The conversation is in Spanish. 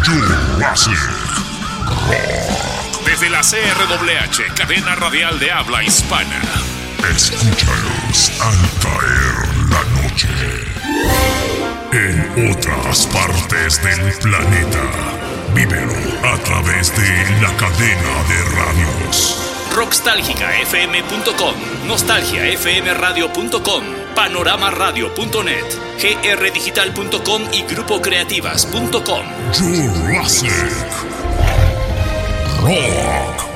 Jurassic Rock. Desde la CRWH, cadena radial de habla hispana. Escúchalos al caer la noche. En otras partes del planeta. Vívelo a través de la cadena de radios. rockstálgicafm.com, nostalgiafmradio.com, panoramaradio.net, grdigital.com y grupocreativas.com. Jurassic Rock.